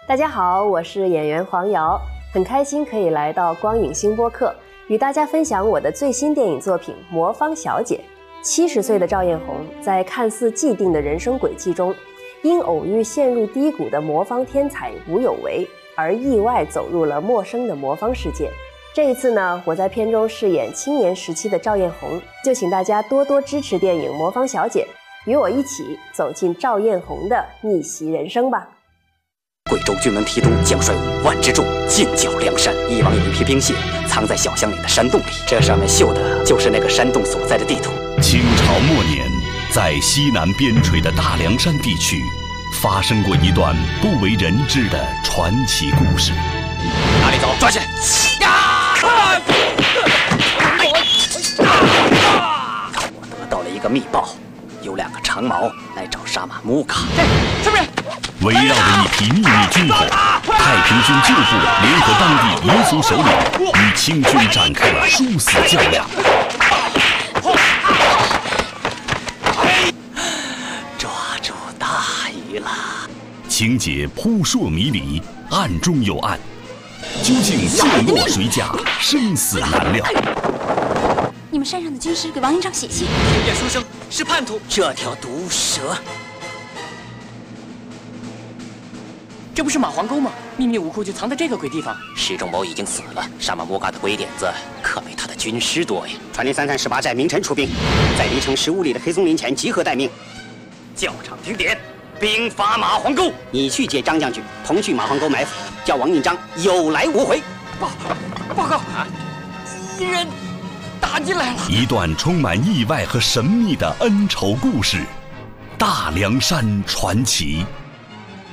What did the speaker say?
大家好，我是演员黄瑶，很开心可以来到光影星播客，与大家分享我的最新电影作品《魔方小姐》。70岁的赵艳红在看似既定的人生轨迹中，因偶遇陷入低谷的魔方天才吴有为，而意外走入了陌生的魔方世界。这一次呢，我在片中饰演青年时期的赵艳红，就请大家多多支持电影《魔方小姐》，与我一起走进赵艳红的逆袭人生吧。 贵州军门提督将率5万之众进剿梁山，以往有一批兵械藏在小巷里的山洞里，这上面绣的就是那个山洞所在的地图。 清朝末年，在西南边陲的大凉山地区，发生过一段不为人知的传奇故事。 哪里走？抓起来！我得到了一个密报，有2个长毛来找沙马木卡。上面围绕着一批秘密军口，太平军旧部联合当地民俗首领，与清军展开了殊死较量。 抓住大鱼了！ 情节扑朔迷离，暗中有暗，究竟剑落谁家，生死难料。 你们山上的军师给王营长写信， 听见书声是叛徒，这条毒蛇。 这不是马皇沟吗？秘密武库就藏在这个鬼地方。 石仲谋已经死了，沙马摩嘎的鬼点子可没他的军师多呀。传令338寨明晨出兵，在离城15里的黑松林前集合待命。教场听点，兵发马皇沟。你去接张将军，同去马皇沟埋伏，叫王印章有来无回。 报告啊！敌人打进来了。 一段充满意外和神秘的恩仇故事，《大凉山传奇》。